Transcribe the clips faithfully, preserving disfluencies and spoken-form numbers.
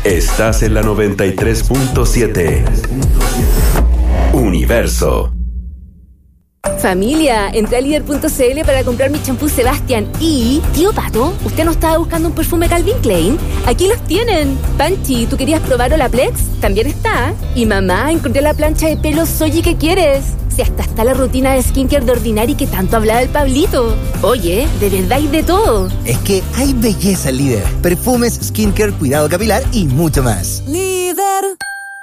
Estás en la noventa y tres punto siete. Universo. Familia, entré a líder punto c l para comprar mi champú Sebastián y... Tío Pato, ¿usted no estaba buscando un perfume Calvin Klein? Aquí los tienen. Panchi, ¿tú querías probar Olaplex? También está. Y mamá, encontré la plancha de pelo Soji que quieres. Si hasta está la rutina de skincare de Ordinary que tanto hablaba el Pablito. Oye, de verdad hay de todo. Es que hay belleza en Líder. Perfumes, skincare, cuidado capilar y mucho más. Líder.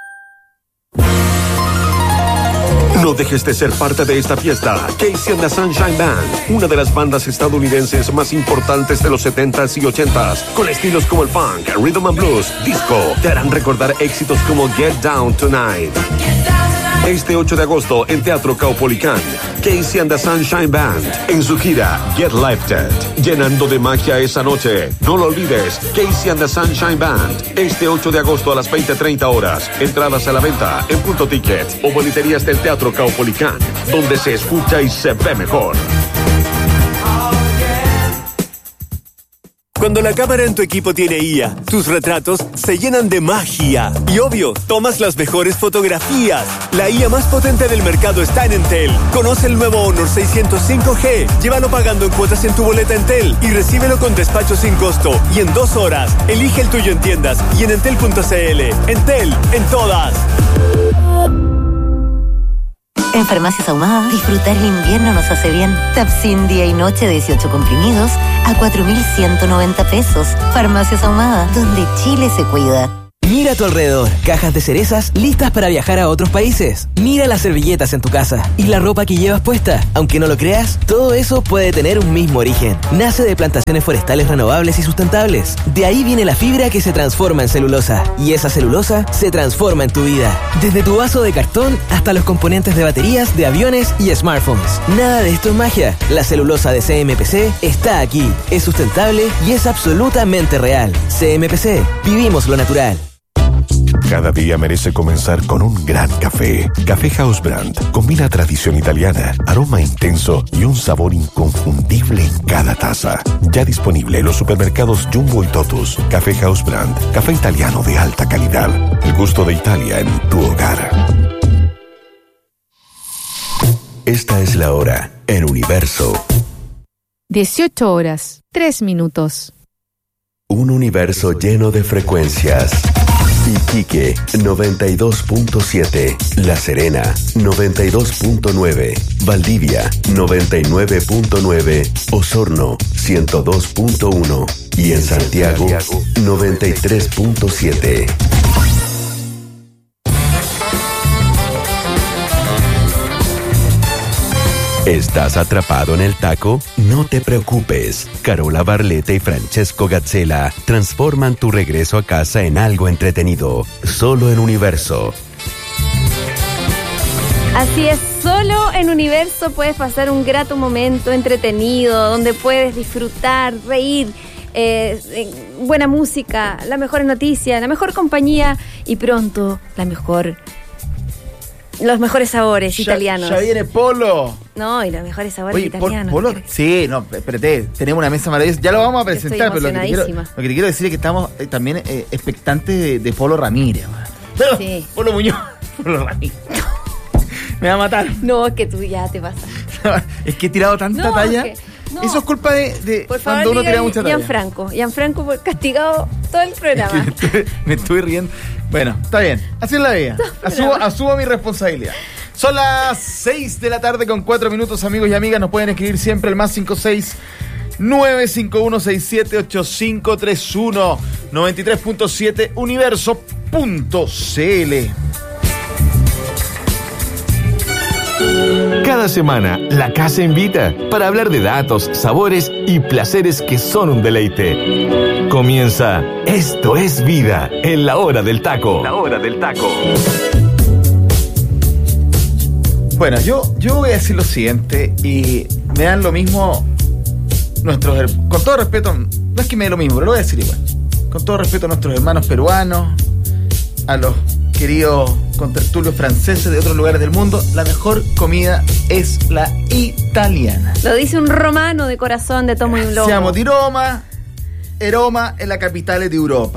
No dejes de ser parte de esta fiesta. Casey and the Sunshine Band, una de las bandas estadounidenses más importantes de los setentas y ochentas, con estilos como el funk, rhythm and blues, disco, te harán recordar éxitos como Get Down Tonight. Este ocho de agosto en Teatro Caupolicán, Casey and the Sunshine Band en su gira Get Lifted, llenando de magia esa noche. No lo olvides, Casey and the Sunshine Band, este ocho de agosto a las veinte treinta horas. Entradas a la venta en Punto Ticket o boleterías del Teatro Caupolicán, donde se escucha y se ve mejor. Cuando la cámara en tu equipo tiene I A, tus retratos se llenan de magia. Y obvio, tomas las mejores fotografías. La I A más potente del mercado está en Entel. Conoce el nuevo Honor seiscientos cinco G. Llévalo pagando en cuotas en tu boleta Entel y recíbelo con despacho sin costo. Y en dos horas, elige el tuyo en tiendas y en entel punto c l. Entel, en todas. En Farmacias Ahumada, disfrutar el invierno nos hace bien. Tapsin día y noche de dieciocho comprimidos a cuatro mil ciento noventa pesos. Farmacias Ahumada, donde Chile se cuida. Mira a tu alrededor, cajas de cerezas listas para viajar a otros países. Mira las servilletas en tu casa y la ropa que llevas puesta. Aunque no lo creas, todo eso puede tener un mismo origen. Nace de plantaciones forestales renovables y sustentables. De ahí viene la fibra que se transforma en celulosa. Y esa celulosa se transforma en tu vida. Desde tu vaso de cartón hasta los componentes de baterías, de aviones y smartphones. Nada de esto es magia. La celulosa de C M P C está aquí. Es sustentable y es absolutamente real. C M P C. Vivimos lo natural. Cada día merece comenzar con un gran café. Café House Brand combina tradición italiana, aroma intenso y un sabor inconfundible en cada taza. Ya disponible en los supermercados Jumbo y Totus. Café House Brand, café italiano de alta calidad. El gusto de Italia en tu hogar. Esta es la hora en Universo. dieciocho horas, tres minutos. Un universo lleno de frecuencias. Iquique, noventa y dos punto siete. La Serena, noventa y dos punto nueve. Valdivia, noventa y nueve punto nueve. Osorno, ciento dos punto uno. Y en Santiago, noventa y tres punto siete. ¿Estás atrapado en el taco? No te preocupes. Carola Barleta y Francesco Gazzella transforman tu regreso a casa en algo entretenido. Solo en Universo. Así es, solo en Universo puedes pasar un grato momento entretenido, donde puedes disfrutar, reír, eh, eh, buena música, las mejores noticias, la mejor compañía y pronto la mejor... Los mejores sabores ya, italianos. Ya viene Polo. No, y los mejores sabores Oye, italianos. ¿Polo? Sí, no, espérate. Tenemos una mesa maravillosa. Ya lo vamos a presentar, pero lo que, te quiero, lo que te quiero decir es que estamos eh, también eh, expectantes de, de Polo Ramírez. Pero, sí. Polo Muñoz. Polo Ramírez. Me va a matar. No, es que tú ya te pasas. Es que he tirado tanta no, talla. Es que, no. Eso es culpa de, de por cuando favor, uno tira mucha talla. Gianfranco. Gianfranco por castigado todo el programa. Es que me, estuve, me estuve riendo. Bueno, está bien. Así es la vida. Asumo, asumo mi responsabilidad. Son las seis de la tarde con cuatro minutos, amigos y amigas. Nos pueden escribir siempre el más cinco seis nueve cinco uno seis siete ocho cinco tres uno noventa y tres punto siete universo punto c l. Cada semana, la casa invita para hablar de datos, sabores y placeres que son un deleite. Comienza Esto es Vida en la hora del taco. La hora del taco. Bueno, yo, yo voy a decir lo siguiente y me dan lo mismo nuestros... Con todo respeto, no es que me dé lo mismo, pero lo voy a decir igual. Con todo respeto a nuestros hermanos peruanos, a los queridos contertulios franceses de otros lugares del mundo, la mejor comida es la italiana. Lo dice un romano de corazón de tomo y un lomo. Siamo di Roma, e Roma è la capitale d'Europa.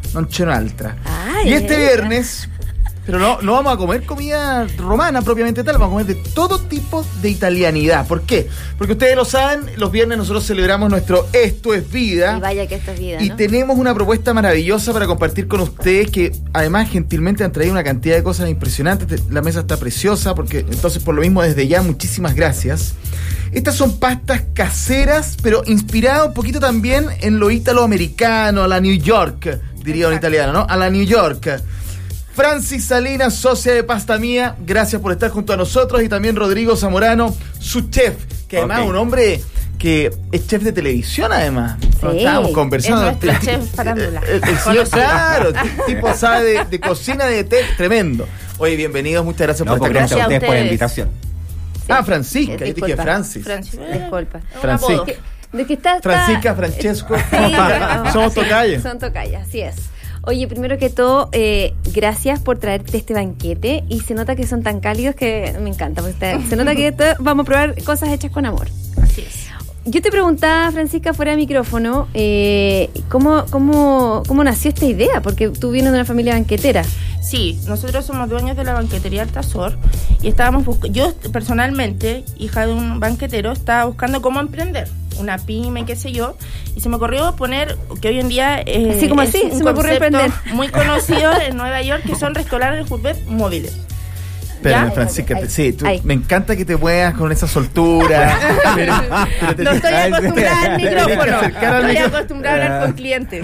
noche un'altra. Ay, y este viernes, pero no, no vamos a comer comida romana propiamente tal, vamos a comer de todo tipo de italianidad. ¿Por qué? Porque ustedes lo saben, los viernes nosotros celebramos nuestro Esto es Vida. Y vaya que esto es vida, Y ¿no? tenemos una propuesta maravillosa para compartir con ustedes, que además gentilmente han traído una cantidad de cosas impresionantes. La mesa está preciosa, porque entonces por lo mismo desde ya muchísimas gracias. Estas son pastas caseras, pero inspiradas un poquito también en lo ítalo-americano, a la New York, diría un italiano, ¿no? A la New York. Francis Salinas, socia de Pasta Mía, gracias por estar junto a nosotros. Y también Rodrigo Zamorano, su chef, que además es okay. un hombre que es chef de televisión, además. Sí, estábamos conversando. es nuestro chef farándula. El, el señor, claro, el tipo sabe de, de cocina, de té, tremendo. Oye, bienvenidos, muchas gracias no, por estar gracias con a ustedes nosotros. por la invitación. Sí. Ah, Francisca, yo dije Francis. Francis, disculpa. Francisca. Que, de que está, está, Francisca, Francesco. Sí, somos tocayas. Son tocayas, así es. Oye, primero que todo, eh, gracias por traerte este banquete. Y se nota que son tan cálidos que me encanta. Pues te, se nota que esto, vamos a probar cosas hechas con amor. Así es. Yo te preguntaba, Francisca, fuera de micrófono, eh, ¿cómo, cómo, ¿cómo nació esta idea? Porque tú vienes de una familia banquetera. Sí, nosotros somos dueños de la banquetería Altazor y estábamos buscando, yo personalmente, hija de un banquetero, estaba buscando cómo emprender, una pyme, qué sé yo, y se me ocurrió poner, que hoy en día eh, así como es así, un se me ocurrió emprender. Muy conocido en Nueva York, que son restaurantes gourmet móviles. Pero Francisca, te, sí, tú, me encanta que te muevas con esa soltura. pero, pero te no estoy acostumbrada al micrófono. Estoy acostumbrada a hablar con clientes.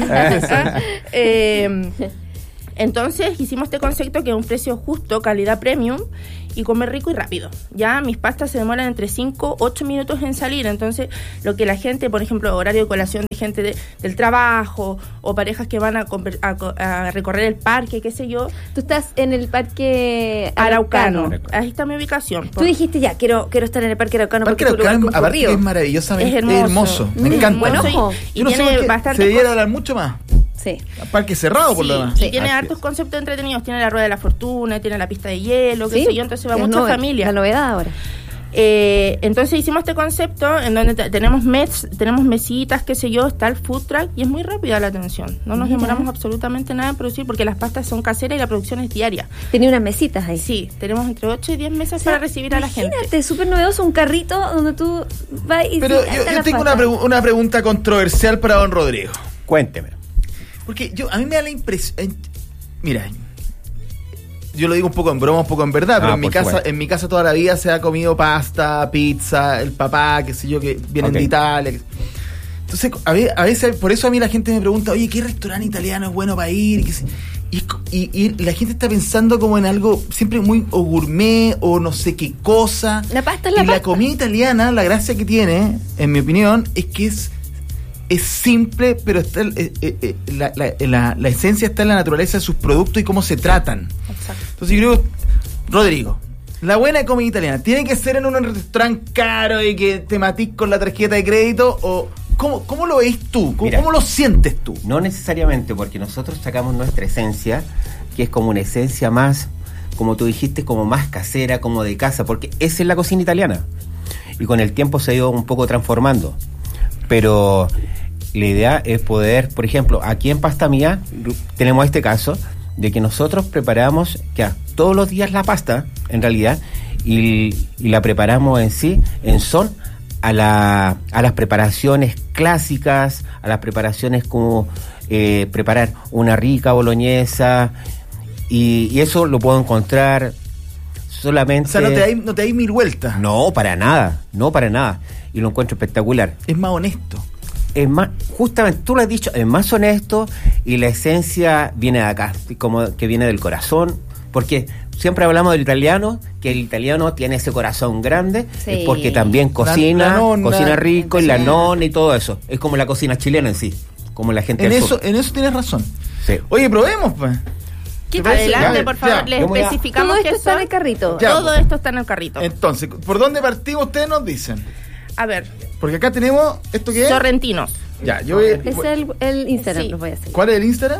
eh, entonces hicimos este concepto que es un precio justo, calidad premium y comer rico y rápido. Ya mis pastas se demoran entre cinco a ocho minutos en salir. Entonces lo que la gente, por ejemplo, horario de colación de gente de, del trabajo o parejas que van a, a, a recorrer el parque, qué sé yo. Tú estás en el parque Araucano. Araucano. Ahí está mi ubicación. Tú dijiste ya, quiero quiero estar en el parque Araucano. Parque porque Araucano, aparte que es maravillosamente es hermoso. hermoso. Me mm, encanta. Bueno, ¿no? y, y no tiene sé bastante. Se debiera hablar mucho más. Sí. Parque cerrado, por sí, lo demás. Sí, tiene hartos conceptos entretenidos. Tiene la rueda de la fortuna, tiene la pista de hielo, qué ¿Sí? sé yo. Entonces va es mucha nove- familia. La novedad ahora. Eh, entonces hicimos este concepto en donde t- tenemos mets, tenemos mesitas, qué sé yo, está el food truck y es muy rápida la atención. No nos Mira. demoramos absolutamente nada en producir porque las pastas son caseras y la producción es diaria. Tenía unas mesitas ahí. Sí, tenemos entre ocho y diez mesas, o sea, para recibir a la gente. Imagínate, súper novedoso, un carrito donde tú vas y... Pero sí, yo, yo tengo una, pregu- una pregunta controversial para don Rodrigo. Cuénteme. Porque yo a mí me da la impresión... Mira, yo lo digo un poco en broma, un poco en verdad, pero Ah, en mi por casa supuesto. en mi casa toda la vida se ha comido pasta, pizza, el papá, qué sé yo, que vienen Ok. de Italia. Entonces, a ve- a veces, por eso a mí la gente me pregunta, oye, ¿qué restaurante italiano es bueno para ir? Y, qué sé- y, es co- y- y la gente está pensando como en algo siempre muy o gourmet o no sé qué cosa. La pasta es la y pasta. la comida italiana, la gracia que tiene, en mi opinión, es que es es simple, pero está el- eh, eh, eh, la, la, la, la esencia está en la naturaleza de sus productos y cómo se tratan. Exacto. Entonces yo creo, Rodrigo, la buena comida italiana, ¿tiene que ser en un restaurante caro y que te matís con la tarjeta de crédito? ¿O cómo, cómo lo ves tú? ¿Cómo, Mira, cómo lo sientes tú? No necesariamente, porque nosotros sacamos nuestra esencia, que es como una esencia más, como tú dijiste, como más casera, como de casa, porque esa es la cocina italiana. Y con el tiempo se ha ido un poco transformando. Pero la idea es poder, por ejemplo, aquí en Pasta Mía tenemos este caso de que nosotros preparamos ya todos los días la pasta, en realidad, y, y la preparamos en sí, en son a, la, a las preparaciones clásicas, a las preparaciones como eh, preparar una rica boloñesa, y, y eso lo puedo encontrar solamente... O sea, no te dais no te dais mil vueltas. No, para nada, no para nada. Y lo encuentro espectacular. Es más honesto. Es más, justamente, tú lo has dicho, es más honesto y la esencia viene de acá, como que viene del corazón, porque siempre hablamos del italiano, que el italiano tiene ese corazón grande, Sí. es porque también cocina, La- la nonna, cocina rico, y la sí. nonna y todo eso. Es como la cocina chilena en sí, como la gente En del eso, sur. en eso tienes razón. Sí. Oye, probemos, pues. ¿Qué ¿Te parece? Adelante, Ya, por favor, ya. les Yo voy a- especificamos Todo esto qué está son. en el carrito. Ya, Todo pues. esto está en el carrito. Entonces, ¿por dónde partimos? Ustedes nos dicen. A ver, Porque acá tenemos, ¿esto qué es? sorrentinos. Ya, yo voy, Es el, el Instagram, Sí. los voy a hacer. ¿Cuál es el Instagram?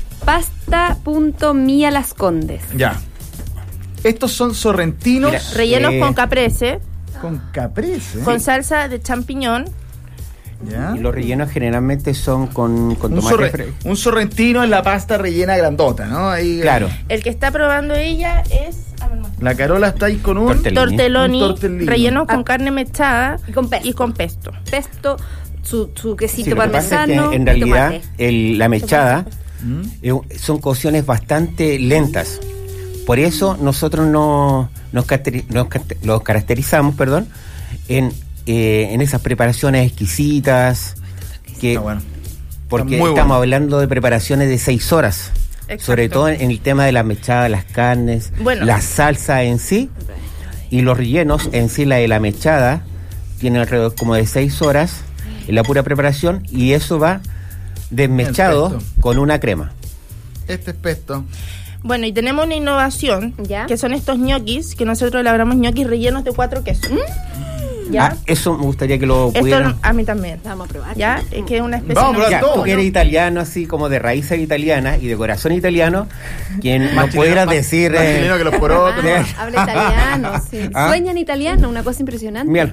Pasta.mia Las Condes. Ya. Estos son sorrentinos Mira, Rellenos Eh. con caprese, con caprese. con salsa de champiñón ¿Ya? Y los rellenos generalmente son con, con un, tomate sorre, fre- un sorrentino en la pasta rellena grandota, ¿no? Ahí, Claro. El que está probando ella es a ver, La Carola está ahí con un Tortellini. tortelloni, Un tortellini. relleno con Ah. carne mechada Y con pesto. y con pesto. Pesto, su, su quesito Sí, lo que pasa es parmesano que en y realidad tomate. el- la mechada ¿Mm? eh, son cocciones bastante lentas. Por eso nosotros no, nos, caracteri- nos carte- los caracterizamos, perdón, en, eh, en esas preparaciones exquisitas, que Está bueno. porque Está muy estamos bueno. hablando de preparaciones de seis horas. Exacto. Sobre todo en el tema de la mechada, las carnes, Bueno. la salsa en sí y los rellenos en sí, la de la mechada, tiene alrededor como de seis horas en la pura preparación y eso va desmechado Perfecto. con una crema. Este es pesto. Bueno, y tenemos una innovación, ¿Ya? que son estos ñoquis, que nosotros elaboramos ñoquis rellenos de cuatro quesos. ¿Ya? Ah, eso me gustaría que lo Esto pudieran. a mí también. Vamos a probar. ¿Ya? Es que es una especie Vamos a probar Ya, todo, tú que ¿no? eres italiano, así como de raíces italianas y de corazón italiano, quien Más no chileno, pudiera más- decir. más eh, chileno que los porotos. Ah, habla italiano, sí. ¿Ah? Sueña en italiano, una cosa impresionante. Mira,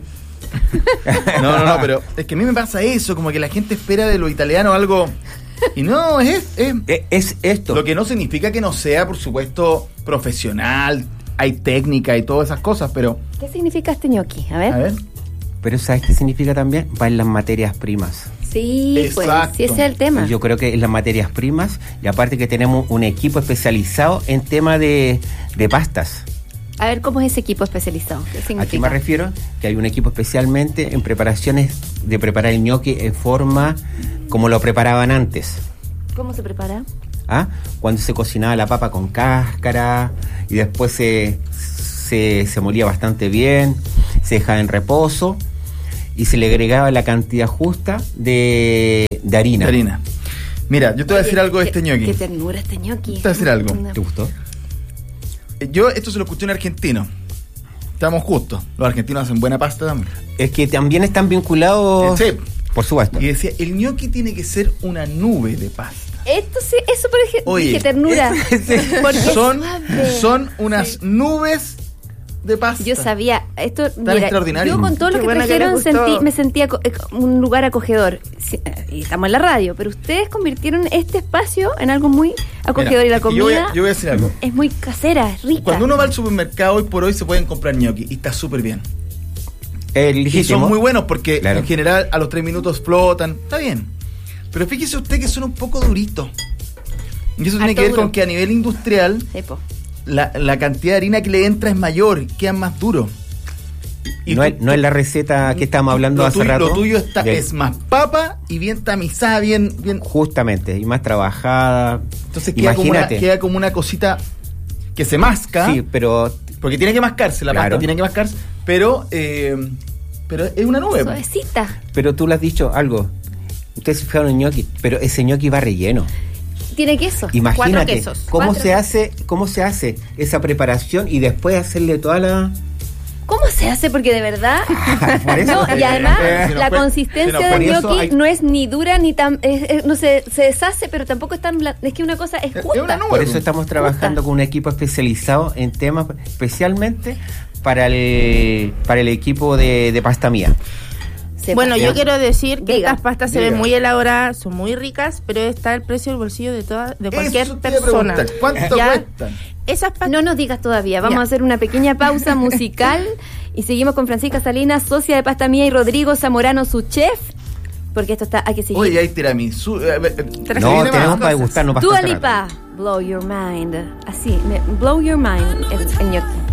No, no, no, pero es que a mí me pasa eso, como que la gente espera de lo italiano algo. Y no, es, es, eh, es esto. lo que no significa que no sea, por supuesto, profesional, hay técnica y todas esas cosas, pero. ¿Qué significa este ñoqui? A ver. A ver. Pero ¿sabes qué significa también? Va en las materias primas. Sí, pues, Exacto. sí, ese es el tema. Yo creo que en las materias primas, y aparte que tenemos un equipo especializado en tema de, de pastas. A ver, ¿cómo es ese equipo especializado? ¿Qué significa? Aquí me refiero que hay un equipo especialmente en preparaciones de preparar el ñoqui en forma como lo preparaban antes. ¿Cómo se prepara? ¿Ah? Cuando se cocinaba la papa con cáscara y después se, se, se molía bastante bien, se dejaba en reposo y se le agregaba la cantidad justa de, de harina. De harina. Mira, yo te voy a decir algo de Qué- este ñoqui. Qué ternura este ñoqui. Te voy a decir algo. Una- ¿Te gustó? Yo esto se lo escuché a un argentino. Estamos justos. Los argentinos hacen buena pasta también. Es que también están vinculados, Sí. por supuesto. Y decía, el ñoqui tiene que ser una nube de pasta. Esto sí, eso por ejemplo, Oye, dije ternura. Porque es Son, suave. son unas nubes de pasta. Yo sabía, esto mira, extraordinario. yo con todo lo Qué que bueno que trajeron les gustó. sentí, me sentía co- eh, un lugar acogedor. Sí, eh, y estamos en la radio, pero ustedes convirtieron este espacio en algo muy acogedor. Mira, y la es que yo voy a- comida yo voy a decir algo. es muy casera, es rica. Cuando uno va al supermercado hoy por hoy se pueden comprar ñoqui y está súper bien. El Y legítimo. son muy buenos porque Claro. en general a los tres minutos flotan. Está bien. Pero fíjese usted que son un poco duritos. Y eso tiene Harto que ver duro. con que a nivel industrial Sí, po. la, la cantidad de harina que le entra es mayor, quedan más duros. no, es, no es la receta que estábamos hablando lo hace tuyo, rato. Lo tuyo está, de- es más papa y bien tamizada, bien, bien. Justamente, y más trabajada. Entonces queda como, una, Imagínate. queda como una cosita que se masca. Sí, pero Porque tiene que mascarse, la Claro. pasta tiene que mascarse. Pero, eh, pero es una nube. Suavecita. Pero tú le has dicho algo. Ustedes se fijaron en ñoqui, pero ese ñoqui va relleno. Tiene queso. Imagínate Cuatro quesos. cómo Cuatro se quesos. hace, cómo se hace esa preparación y después hacerle toda la. ¿Cómo se hace? Porque de verdad. Por eso. No, y además, Eh, se nos la fue- se consistencia nos del fue. Por eso ñoqui hay- no es ni dura ni tan. es- es- no se, se deshace, pero tampoco es tan. blan- Es que una cosa es justa. una nube. Por eso estamos trabajando con un equipo especializado en temas, especialmente para el para el equipo de, de pasta mía. Sepa. Bueno, yo quiero decir que Diga. estas pastas se Diga. ven muy elaboradas, son muy ricas, pero está el precio del bolsillo de toda, de cualquier Eso te iba a persona. preguntar, ¿cuánto ¿Ya? cuestan? Esas pastas. No nos digas todavía, vamos Ya. a hacer una pequeña pausa musical y seguimos con Francisca Salinas, socia de Pasta Mía, y Rodrigo Zamorano, su chef, porque esto está, hay que seguir. Oye, hay tiramisú. eh, eh, eh, se No, viene tenemos más para cosas. degustarnos Dua bastante rato. Lipa, Blow Your Mind. Así, me- Blow Your Mind, el, el ñoqui.